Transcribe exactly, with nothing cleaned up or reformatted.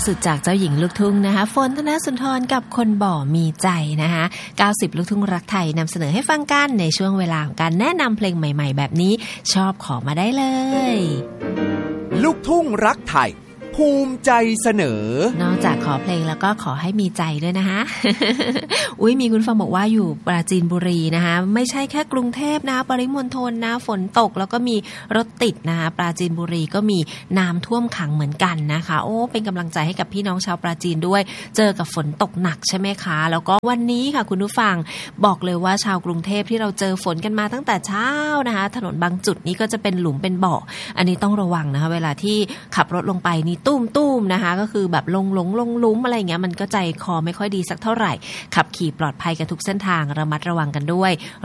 สุดจากเจ้าหญิงลูกทุ่งนะคะฝนธนสุนทรกับคนบ่มีใจนะคะเก้าสิบลูกทุ่งรักไทยนำเสนอให้ฟังกันในช่วงเวลาของการแนะนำเพลงใหม่ๆแบบนี้ชอบขอมาได้เลยลูกทุ่งรักไทยภูมิใจเสนอนอกจากขอเพลงแล้วก็ขอให้มีใจด้วยนะคะ อุ้ยมีคุณฟังบอกว่าอยู่ปราจีนบุรีนะคะไม่ใช่แค่กรุงเทพนะปริมณฑลนะฝนตกแล้วก็มีรถติดนะคะปราจีนบุรีก็มีน้ำท่วมขังเหมือนกันนะคะโอ้เป็นกำลังใจให้กับพี่น้องชาวปราจีนด้วยเจอกับฝนตกหนักใช่ไหมคะแล้วก็วันนี้ค่ะคุณผู้ฟังบอกเลยว่าชาวกรุงเทพที่เราเจอฝนกันมาตั้งแต่เช้านะคะถนนบางจุดนี้ก็จะเป็นหลุมเป็นบ่ออันนี้ต้องระวังนะคะเวลาที่ขับรถลงไปนี่ตุ้มๆนะคะก็คือแบบลงหลงลงลุ้มอะไรอย่างเงี้ยมันก็ใจคอไม่ค่อยดีสักเท่าไหร่ขับขี่ปลอดภัยกันทุกเส้นทางระมัดระวังกันด้วย